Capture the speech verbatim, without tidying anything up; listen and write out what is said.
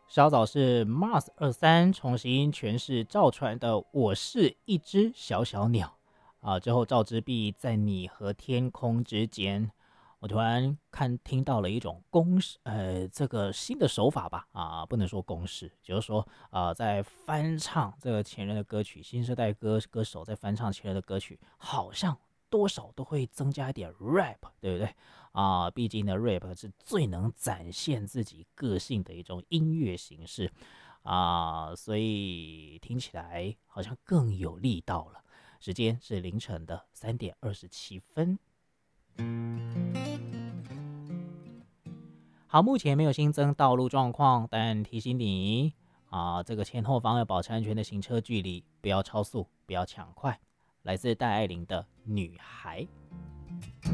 稍早是 Mars 二三重新诠释赵传的“我是一只小小鸟”啊，之后赵之璧在你和天空之间，我突然看听到了一种公式，呃，这个新的手法吧，啊，不能说公式，就是说，啊，在翻唱这个前人的歌曲，新生代歌歌手在翻唱前人的歌曲，好像多少都会增加一点 rap，对不对？啊，毕竟呢，rap 是最能展现自己个性的一种音乐形式啊，所以听起来好像更有力道了。时间是凌晨的三点二十七分。好，目前没有新增道路状况，但提醒你啊，这个前后方要保持安全的行车距离，不要超速，不要抢快。来自戴爱玲的《女孩》。